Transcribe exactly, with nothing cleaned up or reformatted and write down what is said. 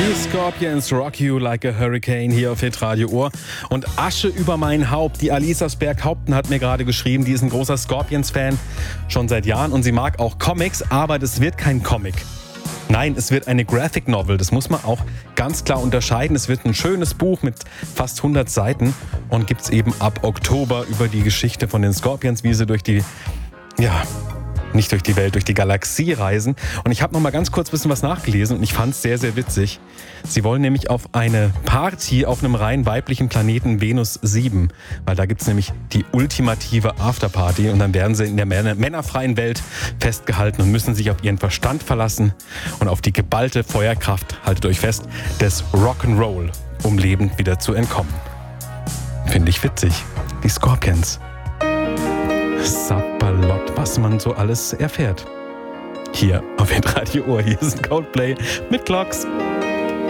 Die Scorpions rock you like a hurricane hier auf Hitradio Ohr. Und Asche über mein Haupt. Die Alice aus Berghaupten hat mir gerade geschrieben, die ist ein großer Scorpions-Fan, schon seit Jahren. Und sie mag auch Comics, aber das wird kein Comic. Nein, es wird eine Graphic Novel. Das muss man auch ganz klar unterscheiden. Es wird ein schönes Buch mit fast hundert Seiten und gibt es eben ab Oktober über die Geschichte von den Scorpions, wie sie durch die, ja, nicht durch die Welt, durch die Galaxie reisen. Und ich habe noch mal ganz kurz ein bisschen was nachgelesen und ich fand es sehr, sehr witzig. Sie wollen nämlich auf eine Party auf einem rein weiblichen Planeten Venus sieben, weil da gibt es nämlich die ultimative Afterparty und dann werden sie in der männer- männerfreien Welt festgehalten und müssen sich auf ihren Verstand verlassen und auf die geballte Feuerkraft, haltet euch fest, des Rock'n'Roll, um lebend wieder zu entkommen. Finde ich witzig. Die Scorpions. Sapperlot, was man so alles erfährt. Hier auf Hitradio Ohr. Hier ist ein Coldplay mit Clocks.